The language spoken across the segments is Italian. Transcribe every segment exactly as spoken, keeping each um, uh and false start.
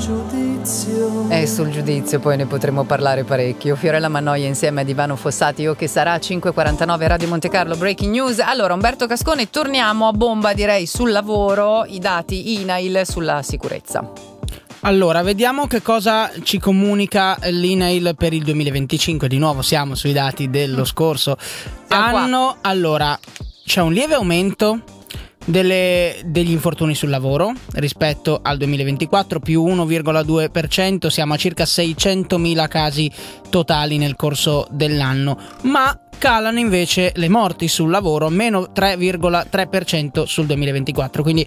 giudizio. E sul giudizio poi ne potremo parlare parecchio. Fiorella Mannoia insieme ad Ivano Fossati, io che sarà cinque e quarantanove Radio Monte Carlo, Breaking News. Allora, Umberto Cascone, torniamo a bomba direi sul lavoro, i dati I N A I L sulla sicurezza. Allora, vediamo che cosa ci comunica l'I N A I L per il duemilaventicinque. Di nuovo siamo sui dati dello scorso Siamo anno. Qua. Allora, c'è un lieve aumento delle, degli infortuni sul lavoro rispetto al duemilaventiquattro, più uno virgola due per cento, siamo a circa seicentomila casi totali nel corso dell'anno, ma calano invece le morti sul lavoro, meno tre virgola tre per cento sul duemilaventiquattro, quindi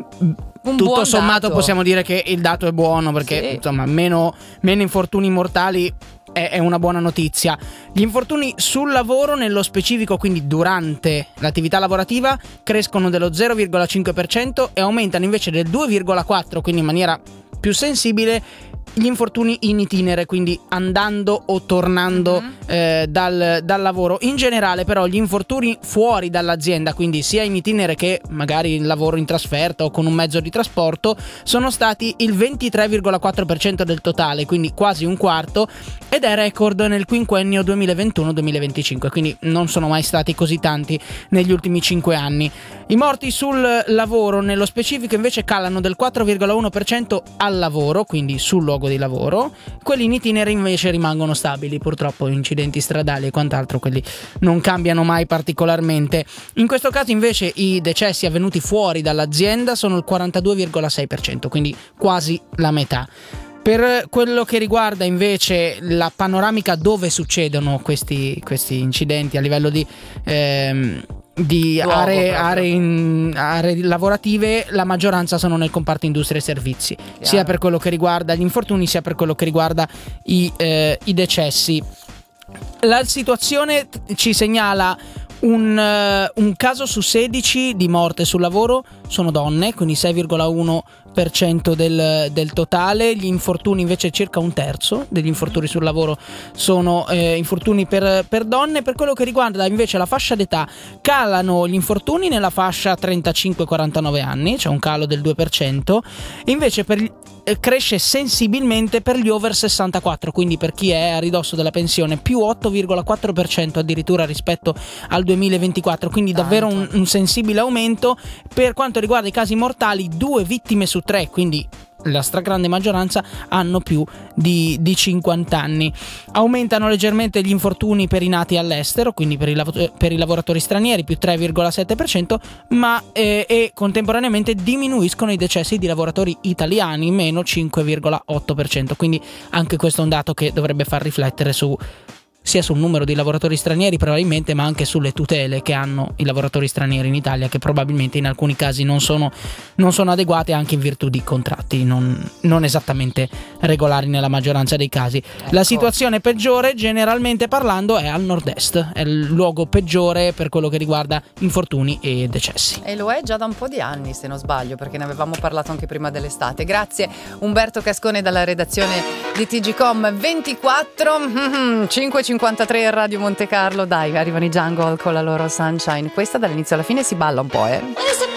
un tutto sommato dato. Possiamo dire che il dato è buono, perché sì. insomma meno, meno infortuni mortali è, è una buona notizia. Gli infortuni sul lavoro nello specifico, quindi durante l'attività lavorativa, crescono dello zero virgola cinque per cento e aumentano invece del due virgola quattro per cento, quindi in maniera più sensibile, gli infortuni in itinere, quindi andando o tornando mm-hmm. eh, dal, dal lavoro. In generale però gli infortuni fuori dall'azienda, quindi sia in itinere che magari il lavoro in trasferta o con un mezzo di trasporto, sono stati il ventitré virgola quattro per cento del totale, quindi quasi un quarto, ed è record nel quinquennio duemilaventuno duemilaventicinque, quindi non sono mai stati così tanti negli ultimi cinque anni. I morti sul lavoro nello specifico invece calano del quattro virgola uno per cento al lavoro, quindi sul luogo di lavoro. Quelli in itinere invece rimangono stabili, purtroppo incidenti stradali e quant'altro, quelli non cambiano mai particolarmente. In questo caso invece i decessi avvenuti fuori dall'azienda sono il quarantadue virgola sei per cento, quindi quasi la metà. Per quello che riguarda invece la panoramica dove succedono questi, questi incidenti a livello di ehm, di Luogo, aree, aree, in, aree lavorative, la maggioranza sono nel comparto industria e servizi, Chiaro. sia per quello che riguarda gli infortuni sia per quello che riguarda i, eh, i decessi. La situazione ci segnala un, uh, un caso su sedici di morte sul lavoro sono donne, quindi sei virgola uno per cento del, del totale. Gli infortuni invece, circa un terzo degli infortuni sul lavoro sono eh, infortuni per, per donne. Per quello che riguarda invece la fascia d'età, calano gli infortuni nella fascia trentacinque quarantanove anni, c'è un calo del due per cento, invece per gli, eh, cresce sensibilmente per gli over sessantaquattro, quindi per chi è a ridosso della pensione, più otto virgola quattro per cento addirittura rispetto al duemilaventiquattro, quindi Tanto. davvero un, un sensibile aumento. Per quanto riguarda i casi mortali, due vittime su tre, quindi la stragrande maggioranza, hanno più di, di cinquanta anni. Aumentano leggermente gli infortuni per i nati all'estero, quindi per i, lav- per i lavoratori stranieri, più tre virgola sette per cento, ma eh, e contemporaneamente diminuiscono i decessi di lavoratori italiani, meno cinque virgola otto per cento, quindi anche questo è un dato che dovrebbe far riflettere su sia sul numero di lavoratori stranieri probabilmente, ma anche sulle tutele che hanno i lavoratori stranieri in Italia, che probabilmente in alcuni casi non sono, non sono adeguate, anche in virtù di contratti non, non esattamente regolari nella maggioranza dei casi. Ecco. La situazione peggiore, generalmente parlando, è al nord-est, è il luogo peggiore per quello che riguarda infortuni e decessi. E lo è già da un po' di anni, se non sbaglio, perché ne avevamo parlato anche prima dell'estate. Grazie Umberto Cascone dalla redazione di T G Com ventiquattro. Mm-hmm, cinque e cinquantatré Radio Monte Carlo. Dai, arrivano i Jungle con la loro Sunshine. Questa dall'inizio alla fine si balla un po', eh.